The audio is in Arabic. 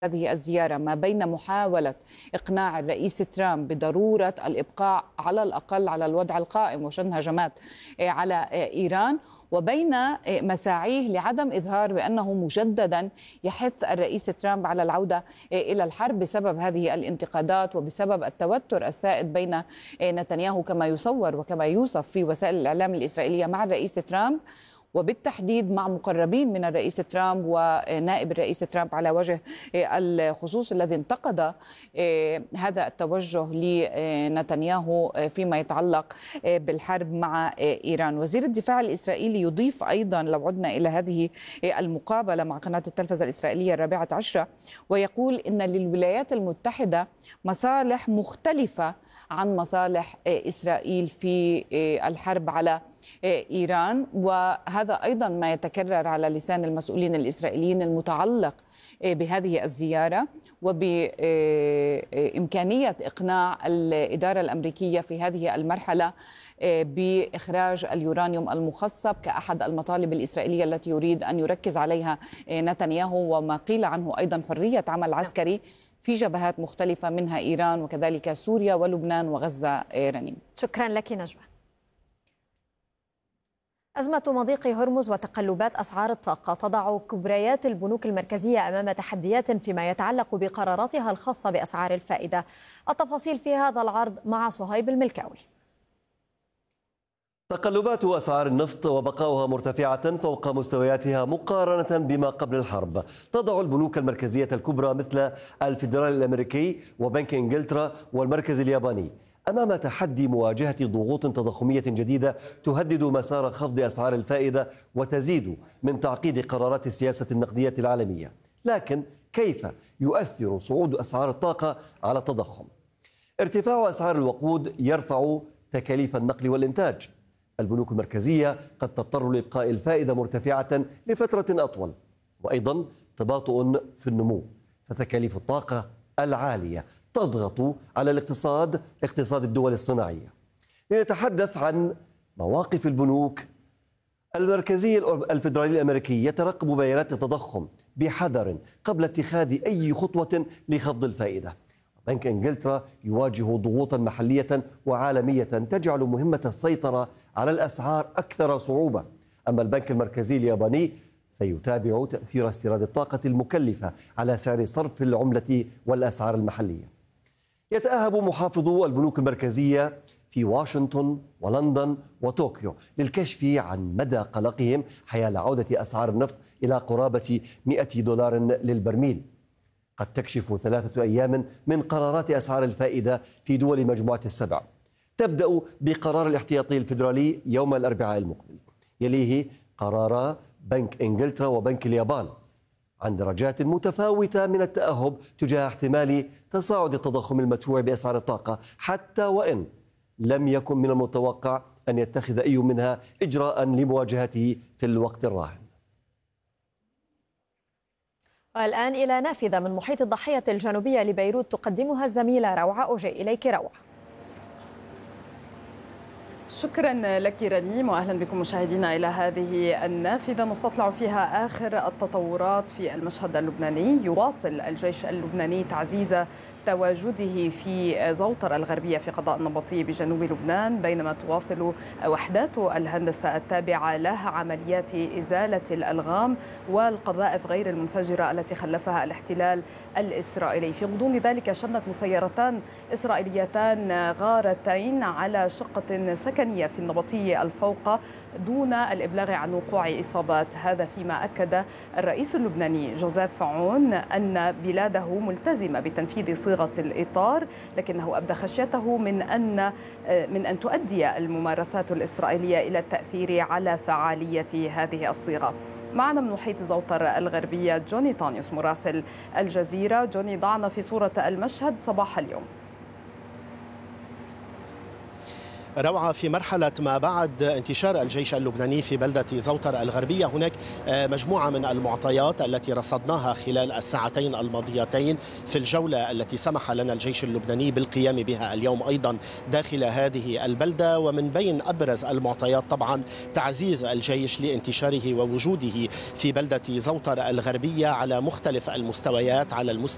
هذه الزيارة ما بين محاولة إقناع الرئيس ترامب بضرورة الإبقاء على الأقل على الوضع القائم وشن هجمات على إيران، وبين مساعيه لعدم إظهار بأنه مجددا يحث الرئيس ترامب على العودة إلى الحرب بسبب هذه الانتقادات وبسبب التوتر السائد بين نتنياهو كما يصور وكما يوصف في وسائل الإعلام الإسرائيلية مع الرئيس ترامب، وبالتحديد مع مقربين من الرئيس ترامب ونائب الرئيس ترامب على وجه الخصوص الذي انتقد هذا التوجه لنتنياهو فيما يتعلق بالحرب مع إيران. وزير الدفاع الإسرائيلي يضيف أيضا لو عدنا إلى هذه المقابلة مع قناة التلفزة الإسرائيلية الرابعة عشرة، ويقول إن للولايات المتحدة مصالح مختلفة عن مصالح إسرائيل في الحرب على إيران، وهذا أيضا ما يتكرر على لسان المسؤولين الإسرائيليين المتعلق بهذه الزيارة وبإمكانية إقناع الإدارة الأمريكية في هذه المرحلة بإخراج اليورانيوم المخصب كأحد المطالب الإسرائيلية التي يريد أن يركز عليها نتنياهو، وما قيل عنه أيضا حرية عمل عسكري في جبهات مختلفة منها إيران وكذلك سوريا ولبنان وغزة. رنيم، شكرا لك نجمة. أزمة مضيق هرمز وتقلبات أسعار الطاقة تضع كبريات البنوك المركزية أمام تحديات فيما يتعلق بقراراتها الخاصة بأسعار الفائدة. التفاصيل في هذا العرض مع صهيب الملكاوي. تقلبات أسعار النفط وبقاؤها مرتفعة فوق مستوياتها مقارنة بما قبل الحرب تضع البنوك المركزية الكبرى مثل الفيدرالي الأمريكي وبنك إنجلترا والمركز الياباني أمام تحدي مواجهة ضغوط تضخمية جديدة تهدد مسار خفض أسعار الفائدة وتزيد من تعقيد قرارات السياسة النقدية العالمية. لكن كيف يؤثر صعود أسعار الطاقة على التضخم؟ ارتفاع أسعار الوقود يرفع تكاليف النقل والإنتاج. البنوك المركزية قد تضطر لإبقاء الفائدة مرتفعة لفترة أطول، وأيضا تباطؤ في النمو، فتكاليف الطاقة العالية تضغط على اقتصاد الدول الصناعية. لنتحدث عن مواقف البنوك المركزي الفيدرالي الأمريكي يترقب بيانات التضخم بحذر قبل اتخاذ أي خطوة لخفض الفائدة. بنك إنجلترا يواجه ضغوطا محلية وعالمية تجعل مهمة السيطرة على الأسعار أكثر صعوبة. أما البنك المركزي الياباني فيتابع تأثير استيراد الطاقة المكلفة على سعر صرف العملة والأسعار المحلية. يتأهب محافظو البنوك المركزية في واشنطن ولندن وطوكيو للكشف عن مدى قلقهم حيال عودة أسعار النفط إلى قرابة $100 للبرميل. قد تكشف 3 أيام من قرارات أسعار الفائدة في دول مجموعة السبع. تبدأ بقرار الاحتياطي الفيدرالي يوم الأربعاء المقبل، يليه قرار بنك إنجلترا وبنك اليابان عن درجات متفاوتة من التأهب تجاه احتمال تصاعد التضخم المدفوع بأسعار الطاقة، حتى وإن لم يكن من المتوقع أن يتخذ أي منها إجراء لمواجهته في الوقت الراهن. والآن إلى نافذة من محيط الضاحية الجنوبية لبيروت تقدمها الزميلة روعة أوجي. إليك روعة. شكرا لك رنيم، وأهلا بكم مشاهدينا إلى هذه النافذة نستطلع فيها آخر التطورات في المشهد اللبناني. يواصل الجيش اللبناني تعزيز تواجده في زوطر الغربية في قضاء النبطي بجنوب لبنان، بينما تواصل وحدات الهندسة التابعة لها عمليات إزالة الألغام والقذائف غير المنفجرة التي خلفها الاحتلال الإسرائيلي. في غضون ذلك شنت مسيرتان إسرائيليتان غارتين على شقة سكنية في النبطي الفوق دون الإبلاغ عن وقوع إصابات. هذا فيما أكد الرئيس اللبناني جوزيف عون أن بلاده ملتزمة بتنفيذ صيغة الإطار، لكنه أبدى خشيته من أن تؤدي الممارسات الإسرائيلية إلى التأثير على فعالية هذه الصيغة. معنا من محيط زوطر الغربية جوني طانيوس مراسل الجزيرة. جوني، ضعنا في صورة المشهد صباح اليوم. روعة، في مرحلة ما بعد انتشار الجيش اللبناني في بلدة زوطر الغربية هناك مجموعة من المعطيات التي رصدناها خلال الساعتين الماضيتين في الجولة التي سمح لنا الجيش اللبناني بالقيام بها اليوم أيضا داخل هذه البلدة. ومن بين أبرز المعطيات طبعا تعزيز الجيش لانتشاره ووجوده في بلدة زوطر الغربية على مختلف المستويات، على المستوى